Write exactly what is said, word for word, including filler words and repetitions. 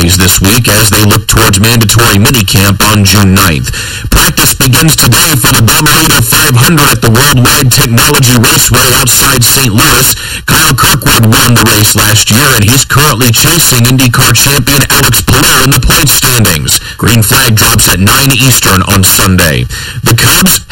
facilities this week as they look towards mandatory minicamp on June ninth. Practice begins today for the Bommarito five hundred at the Worldwide Technology Raceway outside Saint Louis. Kyle Kirkwood won the race last year, and he's currently chasing IndyCar champion Alex Palou in the points standings. Green flag drops at nine Eastern on Sunday. The Cubs